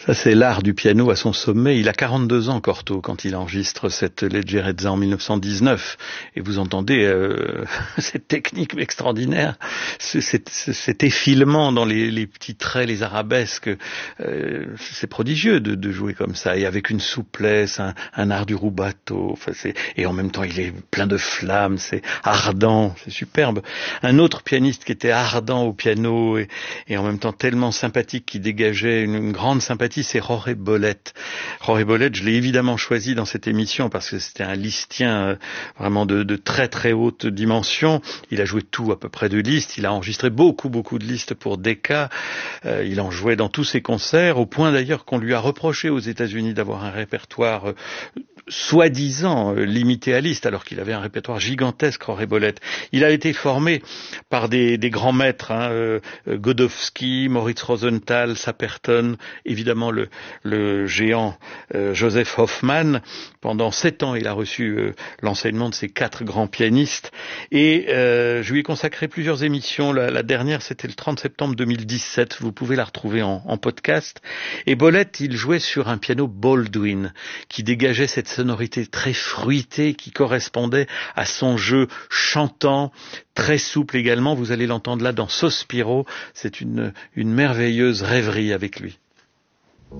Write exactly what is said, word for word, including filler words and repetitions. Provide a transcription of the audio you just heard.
Ça, c'est l'art du piano à son sommet. Il a quarante-deux ans, Cortot, quand il enregistre cette Leggerezza en mille neuf cent dix-neuf. Et vous entendez euh, cette technique extraordinaire, cet, cet effilement dans les, les petits traits, les arabesques. Euh, c'est prodigieux de, de jouer comme ça. Et avec une souplesse, un, un art du rubato. Enfin, c'est, et en même temps, il est plein de flammes, c'est ardent, c'est superbe. Un autre pianiste qui était ardent au piano et, et en même temps tellement sympathique, qui dégageait une, une grande sympathie, c'est Jorge Bollet. Jorge Bollet, je l'ai évidemment choisi dans cette émission parce que c'était un listien euh, vraiment de, de très très haute dimension. Il a joué tout à peu près de Liszt. Il a enregistré beaucoup beaucoup de Liszt pour Decca. Euh, il en jouait dans tous ses concerts, au point d'ailleurs qu'on lui a reproché aux États-Unis d'avoir un répertoire euh, soi-disant euh, limité à Liszt, alors qu'il avait un répertoire gigantesque, Jorge Bollet. Il a été formé par des, des grands maîtres, hein, euh, Godowsky, Moritz Rosenthal, Saperton, évidemment le, le géant euh, Joseph Hoffmann. Pendant sept ans, il a reçu euh, l'enseignement de ces quatre grands pianistes. Et euh, je lui ai consacré plusieurs émissions. La, la dernière, c'était le trente septembre deux mille dix-sept. Vous pouvez la retrouver en, en podcast. Et Bollet, il jouait sur un piano Baldwin, qui dégageait cette sonorité très fruitée, qui correspondait à son jeu chantant, très souple également. Vous allez l'entendre là dans Sospiro. C'est une, une merveilleuse rêverie avec lui.